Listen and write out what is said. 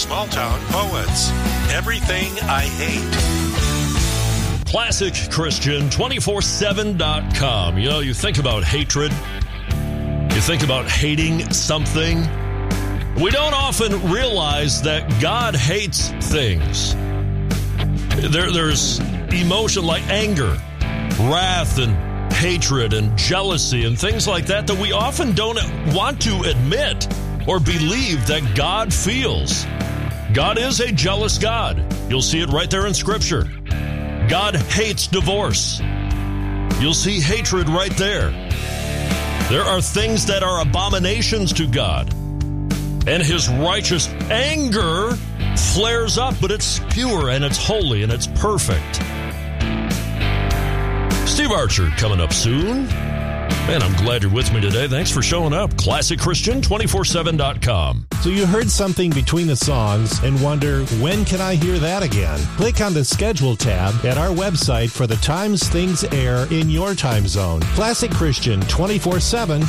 Small Town Poets. Everything I Hate. Classic Christian 247.com. You know, you think about hatred. You think about hating something. We don't often realize that God hates things. There's emotion like anger, wrath, and hatred, and jealousy, and things like that we often don't want to admit or believe that God feels. God is a jealous God. You'll see it right there in Scripture. God hates divorce. You'll see hatred right there. There are things that are abominations to God. And his righteous anger flares up, but it's pure and it's holy and it's perfect. Steve Archer coming up soon. Man, I'm glad you're with me today. Thanks for showing up. ClassicChristian247.com. So you heard something between the songs and wonder, when can I hear that again? Click on the Schedule tab at our website for the times things air in your time zone. Classic Christian 24/7.